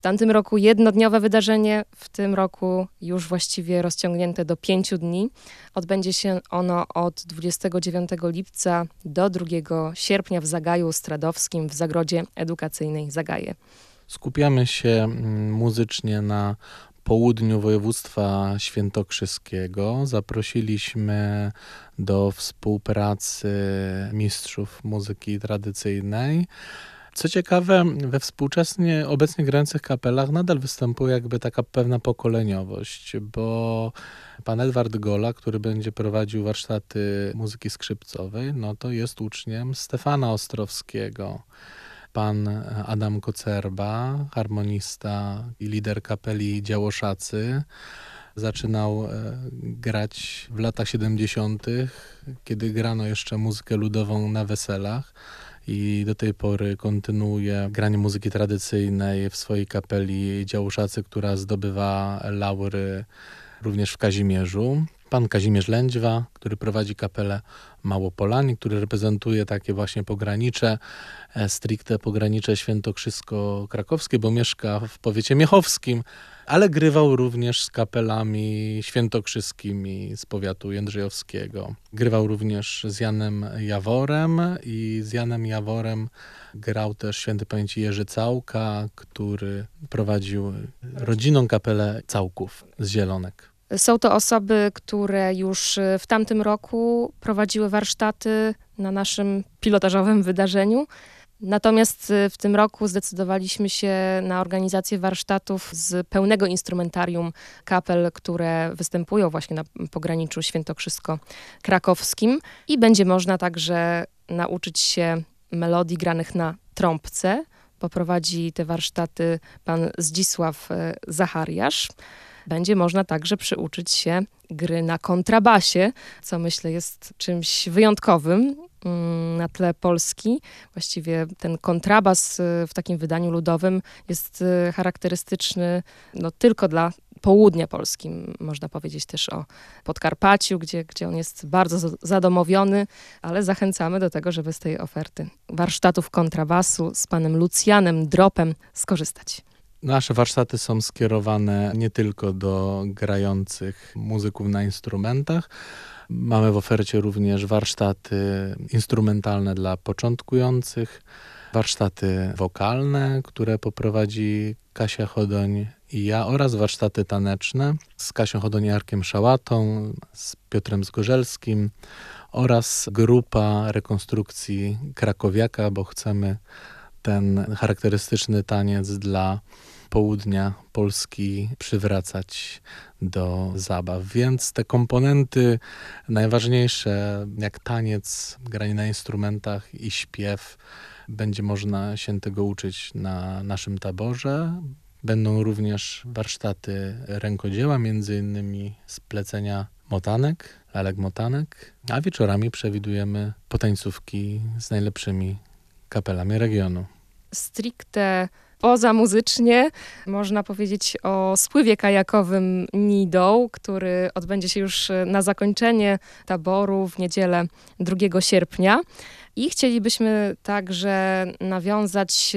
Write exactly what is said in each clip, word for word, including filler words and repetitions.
W tamtym roku jednodniowe wydarzenie, w tym roku już właściwie rozciągnięte do pięciu dni. Odbędzie się ono od dwudziestego dziewiątego lipca do drugiego sierpnia w Zagaju Stradowskim w Zagrodzie Edukacyjnej Zagaje. Skupiamy się muzycznie na południu województwa świętokrzyskiego. Zaprosiliśmy do współpracy mistrzów muzyki tradycyjnej. Co ciekawe, we współczesnie obecnie grających kapelach nadal występuje jakby taka pewna pokoleniowość, bo pan Edward Gola, który będzie prowadził warsztaty muzyki skrzypcowej, no to jest uczniem Stefana Ostrowskiego. Pan Adam Kocerba, harmonista i lider kapeli Działoszacy, zaczynał grać w latach siedemdziesiątych, kiedy grano jeszcze muzykę ludową na weselach. I do tej pory kontynuuje granie muzyki tradycyjnej w swojej kapeli Działoszacy, która zdobywa laury również w Kazimierzu. Pan Kazimierz Lędźwa, który prowadzi kapelę Małopolani, który reprezentuje takie właśnie pogranicze, stricte pogranicze świętokrzysko-krakowskie, bo mieszka w powiecie miechowskim, ale grywał również z kapelami świętokrzyskimi z powiatu jędrzejowskiego. Grywał również z Janem Jaworem i z Janem Jaworem grał też świętej pamięci Jerzy Całka, który prowadził rodzinną kapelę Całków z Zielonek. Są to osoby, które już w tamtym roku prowadziły warsztaty na naszym pilotażowym wydarzeniu. Natomiast w tym roku zdecydowaliśmy się na organizację warsztatów z pełnego instrumentarium kapel, które występują właśnie na pograniczu świętokrzysko-krakowskim i będzie można także nauczyć się melodii granych na trąbce. Poprowadzi te warsztaty pan Zdzisław Zachariasz. Będzie można także przyuczyć się gry na kontrabasie, co myślę jest czymś wyjątkowym na tle Polski. Właściwie ten kontrabas w takim wydaniu ludowym jest charakterystyczny no, tylko dla południa Polski. Można powiedzieć też o Podkarpaciu, gdzie, gdzie on jest bardzo zadomowiony, ale zachęcamy do tego, żeby z tej oferty warsztatów kontrabasu z panem Lucjanem Dropem skorzystać. Nasze warsztaty są skierowane nie tylko do grających muzyków na instrumentach. Mamy w ofercie również warsztaty instrumentalne dla początkujących, warsztaty wokalne, które poprowadzi Kasia Chodoń i ja, oraz warsztaty taneczne z Kasią Chodoń i Arkiem Szałatą, z Piotrem Zgorzelskim oraz grupa rekonstrukcji Krakowiaka, bo chcemy ten charakterystyczny taniec dla południa Polski przywracać do zabaw. Więc te komponenty najważniejsze, jak taniec, granie na instrumentach i śpiew, będzie można się tego uczyć na naszym taborze. Będą również warsztaty rękodzieła, między innymi z plecenia motanek, lalek motanek, a wieczorami przewidujemy potańcówki z najlepszymi kapelami regionu. Stricte pozamuzycznie można powiedzieć o spływie kajakowym Nidą, który odbędzie się już na zakończenie taboru w niedzielę drugiego sierpnia. I chcielibyśmy także nawiązać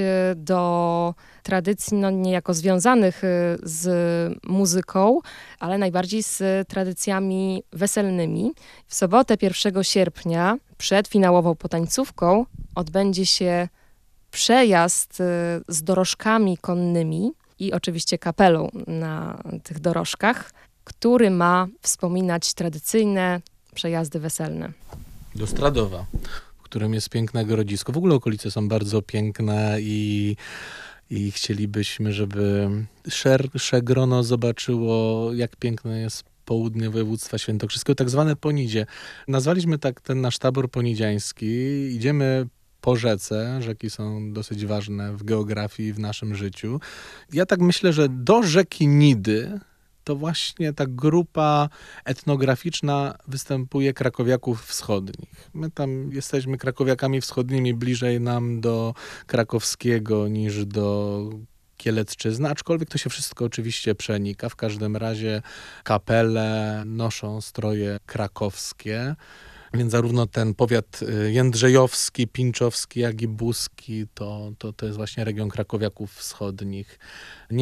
do tradycji no niejako związanych z muzyką, ale najbardziej z tradycjami weselnymi. W sobotę pierwszego sierpnia przed finałową potańcówką odbędzie się przejazd z dorożkami konnymi i oczywiście kapelą na tych dorożkach, który ma wspominać tradycyjne przejazdy weselne. Do Stradowa, w którym jest piękne grodzisko. W ogóle okolice są bardzo piękne i, i chcielibyśmy, żeby szersze grono zobaczyło, jak piękne jest południe województwa świętokrzyskiego, tak zwane Ponidzie. Nazwaliśmy tak ten nasz tabor ponidziański. Idziemy po rzece. Rzeki są dosyć ważne w geografii i w naszym życiu. Ja tak myślę, że do rzeki Nidy to właśnie ta grupa etnograficzna występuje krakowiaków wschodnich. My tam jesteśmy krakowiakami wschodnimi, bliżej nam do krakowskiego niż do Kielecczyzny, aczkolwiek to się wszystko oczywiście przenika. W każdym razie kapele noszą stroje krakowskie. Więc zarówno ten powiat jędrzejowski, pińczowski, jak i buski to, to, to jest właśnie region krakowiaków wschodnich. Nie